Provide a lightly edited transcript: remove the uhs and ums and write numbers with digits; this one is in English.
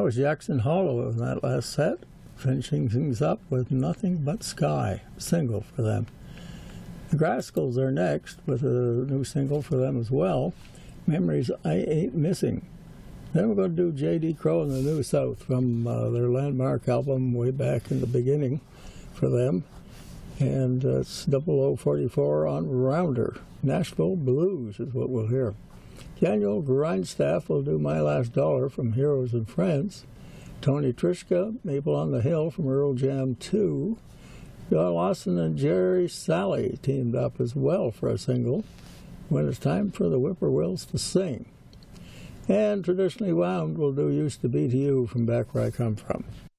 That was Jackson Hollow in that last set, finishing things up with Nothing But Sky, single for them. The Grascals are next with a new single for them as well, Memories I Ain't Missing. Then we're going to do J.D. Crowe and the New South from their landmark album way back in the beginning for them. And it's 0044 on Rounder. Nashville Blues is what we'll hear. Daniel Grindstaff will do My Last Dollar from Heroes and Friends. Tony Trischka, Maple on the Hill from Earl Jam 2. John Lawson and Jerry Sally teamed up as well for a single, When It's Time for the Whippoorwills to Sing. And Traditionally Wound will do Used to Be to You from back where I come from.